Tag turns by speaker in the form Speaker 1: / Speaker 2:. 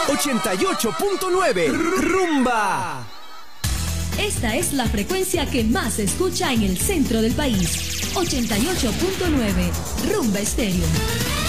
Speaker 1: 88.9 Rumba.
Speaker 2: Esta es la frecuencia que más se escucha en el centro del país. 88.9 Rumba Estéreo.